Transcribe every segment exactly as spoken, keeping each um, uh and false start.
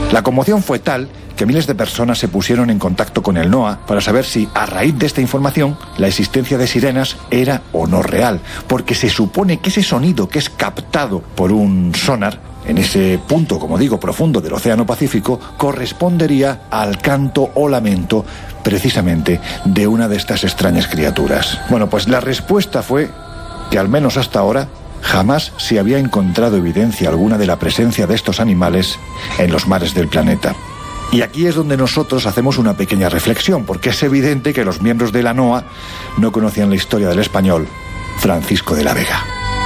La conmoción fue tal que miles de personas se pusieron en contacto con el NOAA para saber si, a raíz de esta información, la existencia de sirenas era o no real, porque se supone que ese sonido que es captado por un sonar en ese punto, como digo, profundo del Océano Pacífico, correspondería al canto o lamento precisamente de una de estas extrañas criaturas. Bueno, pues la respuesta fue que, al menos hasta ahora, jamás se había encontrado evidencia alguna de la presencia de estos animales en los mares del planeta. Y aquí es donde nosotros hacemos una pequeña reflexión, porque es evidente que los miembros de la NOAA no conocían la historia del español Francisco de la Vega.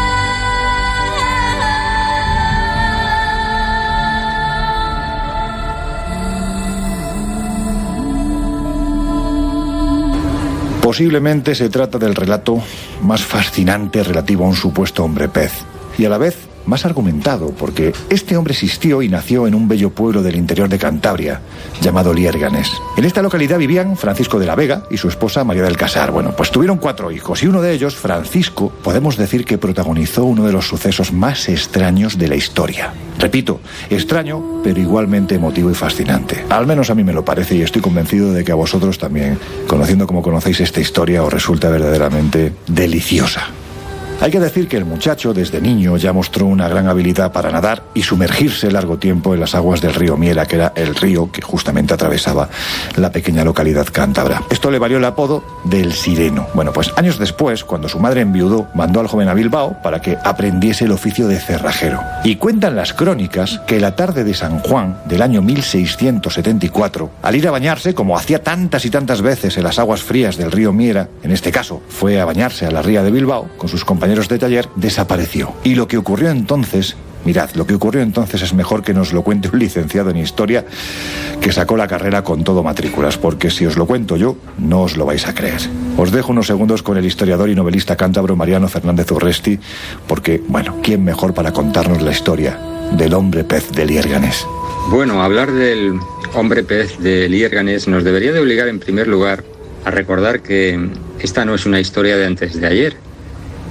Posiblemente se trata del relato más fascinante relativo a un supuesto hombre pez, y a la vez más argumentado, porque este hombre existió y nació en un bello pueblo del interior de Cantabria, llamado Liérganes. En esta localidad vivían Francisco de la Vega y su esposa María del Casar. Bueno, pues tuvieron cuatro hijos, y uno de ellos, Francisco, podemos decir que protagonizó uno de los sucesos más extraños de la historia. Repito, extraño, pero igualmente emotivo y fascinante. Al menos a mí me lo parece, y estoy convencido de que a vosotros también, conociendo como conocéis esta historia, os resulta verdaderamente deliciosa. Hay que decir que el muchacho desde niño ya mostró una gran habilidad para nadar y sumergirse largo tiempo en las aguas del río Miera, que era el río que justamente atravesaba la pequeña localidad cántabra. Esto le valió el apodo del Sireno. Bueno, pues años después, cuando su madre enviudó, mandó al joven a Bilbao para que aprendiese el oficio de cerrajero. Y cuentan las crónicas que la tarde de San Juan del año mil seiscientos setenta y cuatro, al ir a bañarse, como hacía tantas y tantas veces en las aguas frías del río Miera, en este caso fue a bañarse a la ría de Bilbao con sus compañeros de taller, desapareció. Y lo que ocurrió entonces, mirad, lo que ocurrió entonces es mejor que nos lo cuente un licenciado en historia que sacó la carrera con todo matrículas, porque si os lo cuento yo, no os lo vais a creer. Os dejo unos segundos con el historiador y novelista cántabro Mariano Fernández Urresti, porque, bueno, ¿quién mejor para contarnos la historia del hombre pez de Liérganes? Bueno, hablar del hombre pez de Liérganes nos debería de obligar en primer lugar a recordar que esta no es una historia de antes de ayer,